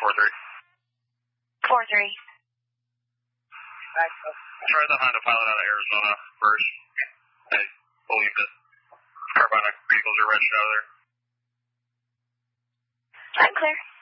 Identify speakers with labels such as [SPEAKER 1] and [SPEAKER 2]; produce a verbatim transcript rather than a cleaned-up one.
[SPEAKER 1] four three.
[SPEAKER 2] four three.
[SPEAKER 1] Try the Honda Pilot out of Arizona first. I believe that carbonic vehicles are registered out of there.
[SPEAKER 2] I'm clear.